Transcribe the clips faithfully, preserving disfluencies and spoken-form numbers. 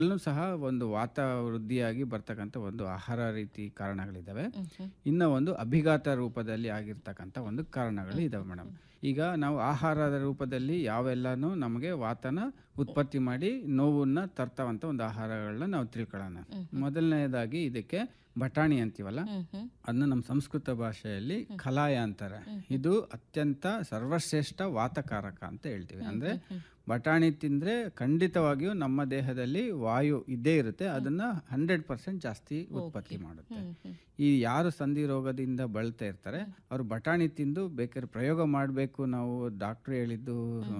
ಅಲ್ಲೂ ಸಹ ಒಂದು ವಾತ ವೃದ್ಧಿಯಾಗಿ ಬರ್ತಕ್ಕಂಥ ಒಂದು ಆಹಾರ ರೀತಿ ಕಾರಣಗಳಿದ್ದಾವೆ. ಇನ್ನು ಒಂದು ಅಭಿಘಾತ ರೂಪದಲ್ಲಿ ಆಗಿರ್ತಕ್ಕಂಥ ಒಂದು ಕಾರಣಗಳು ಇದಾವೆ ಮೇಡಮ್. ಈಗ ನಾವು ಆಹಾರದ ರೂಪದಲ್ಲಿ ಯಾವೆಲ್ಲನೂ ನಮಗೆ ವಾತನ ಉತ್ಪತ್ತಿ ಮಾಡಿ ನೋವನ್ನ ತರ್ತಾವಂತ ಒಂದು ಆಹಾರಗಳನ್ನ ನಾವು ತಿಳ್ಕೊಳ್ಳೋಣ. ಮೊದಲನೇದಾಗಿ ಇದಕ್ಕೆ ಬಟಾಣಿ ಅಂತೀವಲ್ಲ, ಅದನ್ನ ನಮ್ಮ ಸಂಸ್ಕೃತ ಭಾಷೆಯಲ್ಲಿ ಕಲಾಯ ಅಂತಾರೆ. ಇದು ಅತ್ಯಂತ ಸರ್ವಶ್ರೇಷ್ಠ ವಾತಕಾರಕ ಅಂತ ಹೇಳ್ತೀವಿ. ಅಂದ್ರೆ ಬಟಾಣಿ ತಿಂದ್ರೆ ಖಂಡಿತವಾಗಿಯೂ ನಮ್ಮ ದೇಹದಲ್ಲಿ ವಾಯು ಇದ್ದೇ ಇರುತ್ತೆ, ಅದನ್ನ ಹಂಡ್ರೆಡ್ ಪರ್ಸೆಂಟ್ ಜಾಸ್ತಿ ಉತ್ಪತ್ತಿ ಮಾಡುತ್ತೆ. ಈ ಯಾರು ಸಂಧಿ ರೋಗದಿಂದ ಬಳಲ್ತಾ ಇರ್ತಾರೆ ಅವರು ಬಟಾಣಿ ತಿಂದು ಬೇಕಾದ್ರೆ ಪ್ರಯೋಗ ಮಾಡಬೇಕು, ನಾವು ಡಾಕ್ಟ್ರು ಹೇಳಿದ್ದು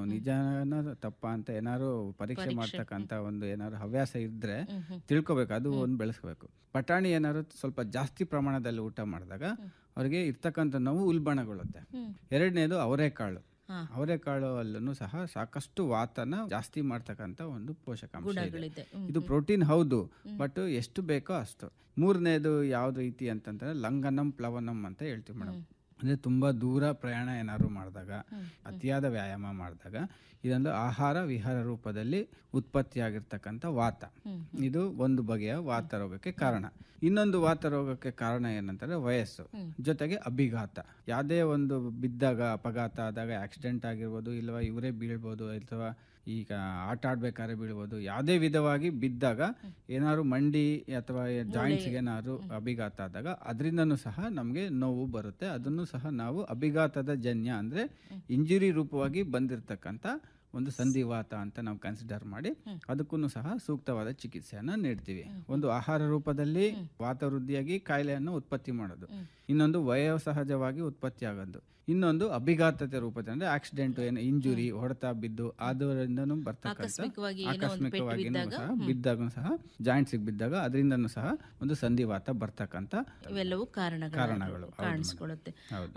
ನಿಜಾನ ತಪ್ಪ ಅಂತ ಏನಾದ್ರು ಪರೀಕ್ಷೆ ಮಾಡ್ತಕ್ಕಂಥ ಒಂದು ಏನಾದ್ರು ಹವ್ಯಾಸ ಇದ್ರೆ ತಿಳ್ಕೊಬೇಕು, ಅದು ಒಂದು ಬೆಳೆಸ್ಕೋಬೇಕು. ಬಟಾಣಿ ಏನಾದ್ರು ಸ್ವಲ್ಪ ಜಾಸ್ತಿ ಪ್ರಮಾಣದಲ್ಲಿ ಊಟ ಮಾಡಿದಾಗ ಅವ್ರಿಗೆ ಇರ್ತಕ್ಕಂಥ ನೋವು ಉಲ್ಬಣಗೊಳ್ಳುತ್ತೆ. ಎರಡನೇದು ಅವರೆಕಾಳು. ಅವರೆಕಾಳು ಅಲ್ಲೂ ಸಹ ಸಾಕಷ್ಟು ವಾತನ ಜಾಸ್ತಿ ಮಾಡ್ತಕ್ಕಂಥ ಒಂದು ಪೋಷಕಾಂಶ ಇದೆ. ಇದು ಪ್ರೋಟೀನ್ ಹೌದು, ಬಟ್ ಎಷ್ಟು ಬೇಕೋ ಅಷ್ಟು. ಮೂರನೇದು ಯಾವ್ದು ರೀತಿ ಅಂತಂದ್ರೆ ಲಂಗನಂ ಪ್ಲವನಂ ಅಂತ ಹೇಳ್ತೀವಿ ಮೇಡಮ್. ಅಂದರೆ ತುಂಬ ದೂರ ಪ್ರಯಾಣ ಏನಾದ್ರು ಮಾಡಿದಾಗ, ಅತಿಯಾದ ವ್ಯಾಯಾಮ ಮಾಡಿದಾಗ ಇದೊಂದು ಆಹಾರ ವಿಹಾರ ರೂಪದಲ್ಲಿ ಉತ್ಪತ್ತಿಯಾಗಿರ್ತಕ್ಕಂಥ ವಾತ, ಇದು ಒಂದು ಬಗೆಯ ವಾತ ರೋಗಕ್ಕೆ ಕಾರಣ. ಇನ್ನೊಂದು ವಾತ ರೋಗಕ್ಕೆ ಕಾರಣ ಏನಂತಂದ್ರೆ ವಯಸ್ಸು ಜೊತೆಗೆ ಅಭಿಘಾತ. ಯಾವುದೇ ಒಂದು ಬಿದ್ದಾಗ, ಅಪಘಾತ ಆದಾಗ, ಆಕ್ಸಿಡೆಂಟ್ ಆಗಿರ್ಬೋದು, ಇಲ್ವಾ ಇವರೇ ಬೀಳ್ಬೋದು, ಅಥವಾ ಈಗ ಆಟ ಆಡ್ಬೇಕಾದ್ರೆ ಬೀಳ್ಬೋದು, ಯಾವುದೇ ವಿಧವಾಗಿ ಬಿದ್ದಾಗ ಏನಾದ್ರು ಮಂಡಿ ಅಥವಾ ಜಾಯಿಂಟ್ಸ್ಗೆ ಏನಾದ್ರು ಅಭಿಘಾತ ಆದಾಗ ಅದರಿಂದನೂ ಸಹ ನಮಗೆ ನೋವು ಬರುತ್ತೆ. ಅದನ್ನು ಸಹ ನಾವು ಅಭಿಘಾತದ ಜನ್ಯ ಅಂದ್ರೆ ಇಂಜುರಿ ರೂಪವಾಗಿ ಬಂದಿರತಕ್ಕಂಥ ಒಂದು ಸಂಧಿವಾತ ಅಂತ ನಾವು ಕನ್ಸಿಡರ್ ಮಾಡಿ ಅದಕ್ಕೂ ಸಹ ಸೂಕ್ತವಾದ ಚಿಕಿತ್ಸೆಯನ್ನು ನೀಡ್ತೀವಿ. ಒಂದು ಆಹಾರ ರೂಪದಲ್ಲಿ ವಾತ ವೃದ್ಧಿಯಾಗಿ ಕಾಯಿಲೆಯನ್ನು ಉತ್ಪತ್ತಿ ಮಾಡೋದು, ಇನ್ನೊಂದು ವಯೋಸಹಜವಾಗಿ ಉತ್ಪತ್ತಿ ಆಗೋದು, ಇನ್ನೊಂದು ಅಭಿಘಾತತೆ ರೂಪದಲ್ಲಿ ಅಂದ್ರೆ ಆಕ್ಸಿಡೆಂಟ್, ಏನು ಇಂಜುರಿ, ಹೊಡೆತ ಬಿದ್ದು ಅದರಿಂದನೂ ಬರ್ತಕ್ಕಂಥ ಆಕಸ್ಮಿಕವಾಗಿ ಸಹ ಬಿದ್ದಾಗ ಸಹ ಜಾಯಿಂಟ್ಸ್ ಬಿದ್ದಾಗ ಅದರಿಂದನೂ ಸಹ ಒಂದು ಸಂಧಿವಾತ ಬರ್ತಕ್ಕಂಥ ಇವೆಲ್ಲವೂ ಕಾರಣಗಳು ಕಾಣಿಸ್ಕೊಳ್ಳುತ್ತೆ.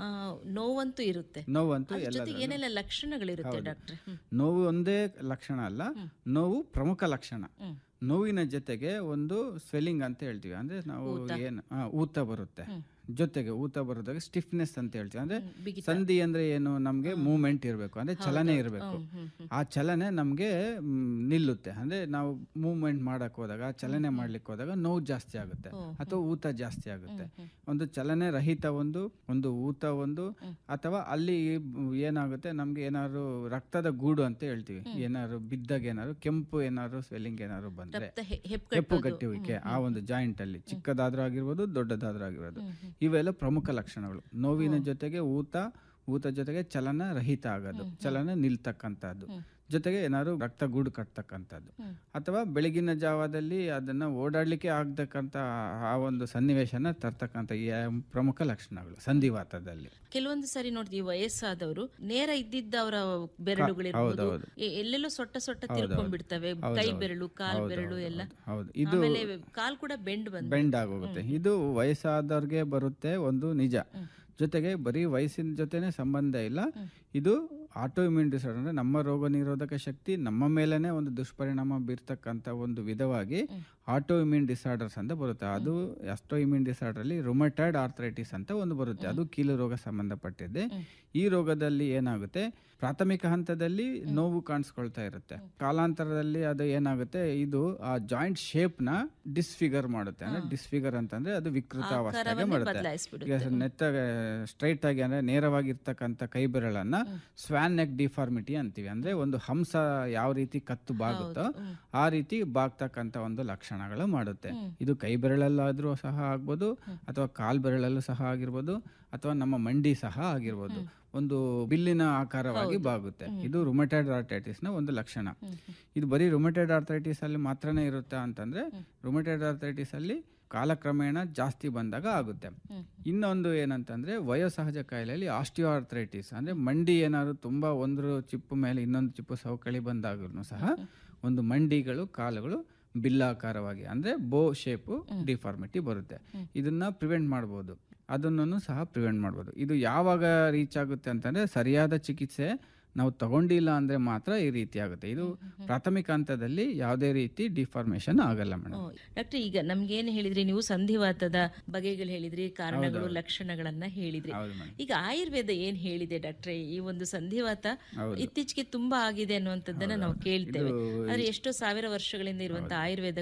ನೋವಂತೂ ಇರುತ್ತೆ. ನೋವಂತೂ ಏನೆಲ್ಲ ಲಕ್ಷಣಗಳಿರುತ್ತೆ ಡಾಕ್ಟ್ರೆ? ನೋವು ಒಂದೇ ಲಕ್ಷಣ ಅಲ್ಲ, ನೋವು ಪ್ರಮುಖ ಲಕ್ಷಣ. ನೋವಿನ ಜೊತೆಗೆ ಒಂದು ಸ್ವೆಲ್ಲಿಂಗ್ ಅಂತ ಹೇಳ್ತೀವಿ, ಅಂದ್ರೆ ನಾವು ಏನು ಊತ ಬರುತ್ತೆ, ಜೊತೆಗೆ ಊತ ಬರೋದಾಗ ಸ್ಟಿಫ್ನೆಸ್ ಅಂತ ಹೇಳ್ತೀವಿ. ಅಂದ್ರೆ ಸಂಧಿ ಅಂದ್ರೆ ಏನು, ನಮ್ಗೆ ಮೂವ್ಮೆಂಟ್ ಇರಬೇಕು, ಅಂದ್ರೆ ಚಲನೆ ಇರಬೇಕು. ಆ ಚಲನೆ ನಮ್ಗೆ ನಿಲ್ಲುತ್ತೆ, ಅಂದ್ರೆ ನಾವು ಮೂವ್ಮೆಂಟ್ ಮಾಡಕ್ ಹೋದಾಗ, ಚಲನೆ ಮಾಡ್ಲಿಕ್ಕೆ ಹೋದಾಗ ನೋವು ಜಾಸ್ತಿ ಆಗುತ್ತೆ ಅಥವಾ ಊತ ಜಾಸ್ತಿ ಆಗುತ್ತೆ. ಒಂದು ಚಲನೆ ರಹಿತ ಒಂದು ಒಂದು ಊತ ಒಂದು, ಅಥವಾ ಅಲ್ಲಿ ಏನಾಗುತ್ತೆ ನಮ್ಗೆ ಏನಾದ್ರು ರಕ್ತದ ಗೂಡು ಅಂತ ಹೇಳ್ತೀವಿ, ಏನಾದ್ರು ಬಿದ್ದಾಗ ಏನಾದ್ರು ಕೆಂಪು ಏನಾದ್ರು ಸ್ವೆಲ್ಲಿಂಗ್ ಏನಾದ್ರು ಬಂದ್ರೆ, ಹೆಪ್ಪು ಗಟ್ಟುವಿಕೆ ಆ ಒಂದು ಜಾಯಿಂಟ್ ಅಲ್ಲಿ ಚಿಕ್ಕದಾದ್ರೂ ಆಗಿರ್ಬೋದು, ದೊಡ್ಡದಾದ್ರೂ ಆಗಿರ್ಬೋದು, ಇವೆಲ್ಲ ಪ್ರಮುಖ ಲಕ್ಷಣಗಳು. ನೋವಿನ ಜೊತೆಗೆ ಊತ, ಊತ ಜೊತೆಗೆ ಚಲನ ರಹಿತ ಆಗೋದು, ಚಲನ ನಿಲ್ತಕ್ಕಂಥದ್ದು, ಜೊತೆಗೆ ಏನಾದ್ರು ರಕ್ತ ಗೂಡು ಕಟ್ತಕ್ಕಂಥದ್ದು, ಅಥವಾ ಬೆಳಗಿನ ಜಾವದಲ್ಲಿ ಅದನ್ನ ಓಡಾಡ್ಲಿಕ್ಕೆ ಆಗ್ತಕ್ಕಂಥ ಆ ಒಂದು ಸನ್ನಿವೇಶನ ತರ್ತಕ್ಕಂಥ ಈ ಪ್ರಮುಖ ಲಕ್ಷಣಗಳು ಸಂಧಿವಾತದಲ್ಲಿ. ಕೆಲವೊಂದು ಸರಿ ನೋಡ್ತೀವಿ ವಯಸ್ಸಾದವರು ನೇರ ಇದ್ದಿದ್ದ ಅವರ ಬೆರಳುಗಳಿರ್ಬೋದು ಎಲ್ಲೆಲ್ಲೋ ಸೊಟ್ಟ ಸೊಟ್ಟ ತಿರ್ಕೊಂಡ್ಬಿಡ್ತವೆ, ಕೈ ಬೆರಳು, ಕಾಲ್ ಬೆರಳು ಎಲ್ಲ. ಹೌದು, ಇದು ಕಾಲ್ ಕೂಡ ಬೆಂಡ್ ಬಂದು ಬೆಂಡ್ ಆಗೋಗುತ್ತೆ. ಇದು ವಯಸ್ಸಾದವ್ರಿಗೆ ಬರುತ್ತೆ ಒಂದು ನಿಜ. ಜೊತೆಗೆ ಬರೀ ವಯಸ್ಸಿನ ಜೊತೆನೆ ಸಂಬಂಧ ಇಲ್ಲ, ಇದು ಆಟೋ ಇಮ್ಯೂನ್ ಡಿಸಾರ್ಡರ್ ಅಂದ್ರೆ ನಮ್ಮ ರೋಗ ನಿರೋಧಕ ಶಕ್ತಿ ನಮ್ಮ ಮೇಲೇನೆ ಒಂದು ದುಷ್ಪರಿಣಾಮ ಬೀರ್ತಕ್ಕಂಥ ಒಂದು ವಿಧವಾಗಿ ಆಟೋ ಇಮ್ಯೂನ್ ಡಿಸಾರ್ಡರ್ಸ್ ಅಂತ ಬರುತ್ತೆ. ಅದು ಆಟೋ ಇಮ್ಯೂನ್ ಡಿಸಾರ್ಡರ್ ಅಲ್ಲಿ ರುಮಟಾಯ್ಡ್ ಆರ್ಥರೈಟಿಸ್ ಅಂತ ಒಂದು ಬರುತ್ತೆ, ಅದು ಕೀಲು ರೋಗ ಸಂಬಂಧಪಟ್ಟಿದೆ. ಈ ರೋಗದಲ್ಲಿ ಏನಾಗುತ್ತೆ, ಪ್ರಾಥಮಿಕ ಹಂತದಲ್ಲಿ ನೋವು ಕಾಣಿಸ್ಕೊಳ್ತಾ ಇರುತ್ತೆ, ಕಾಲಾಂತರದಲ್ಲಿ ಅದು ಏನಾಗುತ್ತೆ, ಇದು ಆ ಜಾಯಿಂಟ್ ಶೇಪ್ ನ ಡಿಸ್ಫಿಗರ್ ಮಾಡುತ್ತೆ. ಅಂದ್ರೆ ಡಿಸ್ಫಿಗರ್ ಅಂತಂದ್ರೆ ಅದು ವಿಕೃತಾವಸ್ಥೆಗೆ ಮಾಡುತ್ತೆ. ಈಗ ನೆತ್ತಗೆ ಸ್ಟ್ರೈಟ್ ಆಗಿ ಅಂದ್ರೆ ನೇರವಾಗಿ ಇರ್ತಕ್ಕಂಥ ಕೈ ಬೆರಳನ್ನ ಸ್ವಾನ್ ನೆಕ್ ಡಿಫಾರ್ಮಿಟಿ ಅಂತೀವಿ. ಅಂದ್ರೆ ಒಂದು ಹಂಸ ಯಾವ ರೀತಿ ಕತ್ತು ಬಾಗುತ್ತೋ ಆ ರೀತಿ ಬಾಗ್ತಕ್ಕಂಥ ಒಂದು ಲಕ್ಷಣಗಳು ಮಾಡುತ್ತೆ. ಇದು ಕೈ ಬೆರಳಲ್ಲಾದ್ರೂ ಸಹ ಆಗ್ಬೋದು, ಅಥವಾ ಕಾಲ್ ಬೆರಳಲ್ಲೂ ಸಹ ಆಗಿರ್ಬೋದು, ಅಥವಾ ನಮ್ಮ ಮಂಡಿ ಸಹ ಆಗಿರ್ಬೋದು, ಒಂದು ಬಿಲ್ಲಿನ ಆಕಾರವಾಗಿ ಬಾಗುತ್ತೆ. ಇದು ರುಮಟಾಯ್ಡ್ ಆರ್ಥರೈಟಿಸ್ ನ ಒಂದು ಲಕ್ಷಣ. ಇದು ಬರೀ ರುಮಟಾಯ್ಡ್ ಆರ್ಥರೈಟಿಸ್ ಅಲ್ಲಿ ಮಾತ್ರನೇ ಇರುತ್ತಾ ಅಂತಂದ್ರೆ, ರುಮಟಾಯ್ಡ್ ಆರ್ಥರೈಟಿಸ್ ಅಲ್ಲಿ ಕಾಲಕ್ರಮೇಣ ಜಾಸ್ತಿ ಬಂದಾಗ ಆಗುತ್ತೆ. ಇನ್ನೊಂದು ಏನಂತಂದ್ರೆ ವಯೋಸಹಜ ಕಾಯಿಲೆಯಲ್ಲಿ ಆಸ್ಟಿಯೋ ಆರ್ಥರೈಟಿಸ್, ಅಂದ್ರೆ ಮಂಡಿ ಏನಾದ್ರು ತುಂಬಾ ಒಂದು ಚಿಪ್ಪು ಮೇಲೆ ಇನ್ನೊಂದು ಚಿಪ್ಪು ಸವಕಳಿ ಬಂದಾಗಲೂ ಸಹ ಒಂದು ಮಂಡಿಗಳು, ಕಾಲುಗಳು ಬಿಲ್ಲಾಕಾರವಾಗಿ ಅಂದ್ರೆ ಬೋ ಶೇಪು ಡಿಫಾರ್ಮಿಟಿ ಬರುತ್ತೆ. ಇದನ್ನ ಪ್ರಿವೆಂಟ್ ಮಾಡ್ಬೋದು, ಅದನ್ನು ಸಹ ಪ್ರಿವೆಂಟ್ ಮಾಡ್ಬೋದು. ಇದು ಯಾವಾಗ ರೀಚ್ ಆಗುತ್ತೆ ಅಂತಂದ್ರೆ, ಸರಿಯಾದ ಚಿಕಿತ್ಸೆ ನಾವು ತಗೊಂಡಿಲ್ಲ ಅಂದರೆ ಮಾತ್ರ ಈ ರೀತಿ ಆಗುತ್ತೆ. ಇದು ಪ್ರಾಥಮಿಕ ಹಂತದಲ್ಲಿ ಯಾವುದೇ ರೀತಿ ಡಿಫಾರ್ಮೇಷನ್ ಆಗಲ್ಲ ಮೇಡಮ್. ಡಾಕ್ಟರ್, ಈಗ ನಮ್ಗೇನು ಹೇಳಿದ್ರಿ ನೀವು, ಸಂಧಿವಾತದ ಬಗೆಗಳು ಹೇಳಿದ್ರಿ, ಕಾರಣಗಳು, ಲಕ್ಷಣಗಳನ್ನ ಹೇಳಿದ್ರಿ. ಈಗ ಆಯುರ್ವೇದ ಏನ್ ಹೇಳಿದೆ ಡಾಕ್ಟ್ರೆ? ಈ ಒಂದು ಸಂಧಿವಾತ ಇತ್ತೀಚೆಗೆ ತುಂಬಾ ಆಗಿದೆ ಅನ್ನುವಂಥದ್ದನ್ನ ನಾವು ಕೇಳ್ತೇವೆ. ಆದ್ರೆ ಎಷ್ಟೋ ಸಾವಿರ ವರ್ಷಗಳಿಂದ ಇರುವಂತಹ ಆಯುರ್ವೇದ